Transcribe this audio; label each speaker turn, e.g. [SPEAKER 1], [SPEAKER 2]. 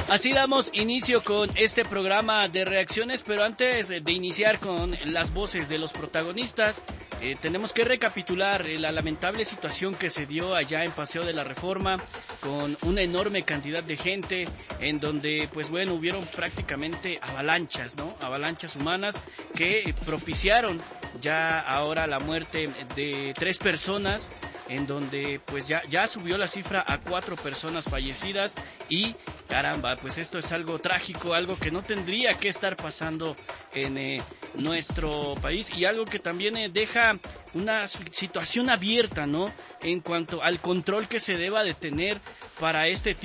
[SPEAKER 1] Así damos inicio con este programa de reacciones, pero antes de iniciar con las voces de los protagonistas, tenemos que recapitular la lamentable situación que se dio allá en Paseo de la Reforma, con una enorme cantidad de gente, en donde, pues bueno, hubieron prácticamente avalanchas, ¿no? Avalanchas humanas que propiciaron ya ahora la muerte de 3 personas, en donde pues ya subió la cifra a 4 personas fallecidas y caramba, pues esto es algo trágico, algo que no tendría que estar pasando en nuestro país y algo que también deja una situación abierta, ¿no? En cuanto al control que se deba de tener para este tipo